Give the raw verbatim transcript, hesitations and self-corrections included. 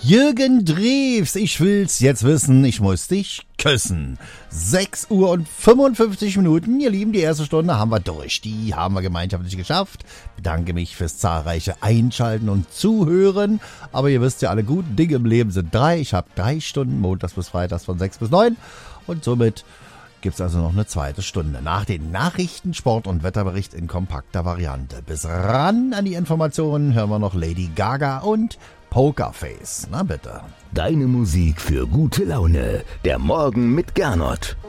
Jürgen Drews, ich will's jetzt wissen, ich muss dich küssen. sechs Uhr und fünfundfünfzig Minuten, ihr Lieben, die erste Stunde haben wir durch. Die haben wir gemeinschaftlich geschafft. Bedanke mich fürs zahlreiche Einschalten und Zuhören. Aber ihr wisst ja, alle guten Dinge im Leben sind drei. Ich habe drei Stunden, montags bis freitags von sechs bis neun. Und somit gibt's also noch eine zweite Stunde. Nach den Nachrichten, Sport und Wetterbericht in kompakter Variante. Bis ran an die Informationen hören wir noch Lady Gaga und Pokerface. Na bitte. Deine Musik für gute Laune. Der Morgen mit Gernot.